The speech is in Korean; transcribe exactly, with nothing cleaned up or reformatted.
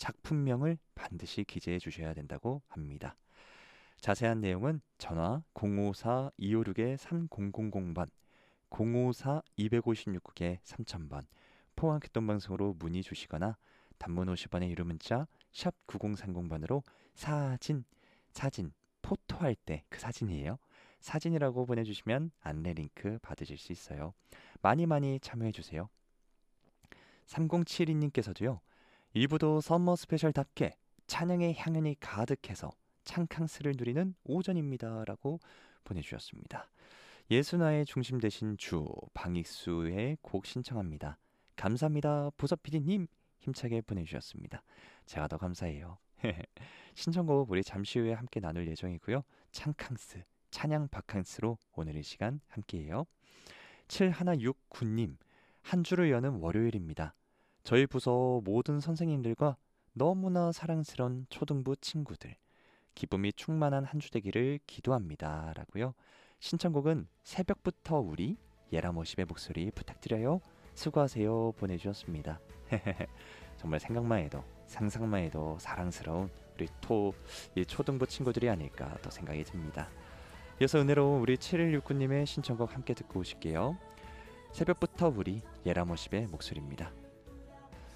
작품명을 반드시 기재해 주셔야 된다고 합니다. 자세한 내용은 전화 공오사 이오육 삼공공공 번, 공오사 이오육 삼천 번, 포항교통방송으로 문의 주시거나 단문 오십 원의 유료 문자 샵 구공삼공 번으로 사진, 사진, 포토할 때 그 사진이에요. 사진이라고 보내주시면 안내 링크 받으실 수 있어요. 많이 많이 참여해주세요. 삼공칠이 님께서도요. 일부도 썸머 스페셜답게 찬양의 향연이 가득해서 창캉스를 누리는 오전입니다. 라고 보내주셨습니다. 예수나의 중심 되신 주 방익수의 곡 신청합니다. 감사합니다. 보섭피디님 힘차게 보내주셨습니다. 제가 더 감사해요. 신청곡 우리 잠시 후에 함께 나눌 예정이고요. 창캉스, 찬양 바캉스로 오늘 이 시간 함께해요. 칠일육구 님 한 주를 여는 월요일입니다. 저희 부서 모든 선생님들과 너무나 사랑스러운 초등부 친구들 기쁨이 충만한 한 주 되기를 기도합니다. 라고요. 신청곡은 새벽부터 우리 예라모십의 목소리 부탁드려요. 수고하세요 보내주셨습니다. 정말 생각만 해도 상상만 해도 사랑스러운 우리 토, 이 초등부 친구들이 아닐까 또 생각이 듭니다. 이어서 은혜로운 우리 칠일육구 님의 신청곡 함께 듣고 오실게요. 새벽부터 우리 예라모십의 목소리입니다.